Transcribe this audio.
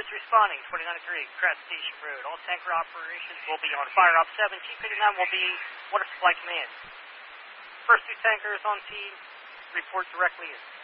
bids responding, 2903 Crest Station Road. All tanker operations will be on Fire Op 7. T-59 will be Water Supply Command. First 2 tankers on scene, report directly in.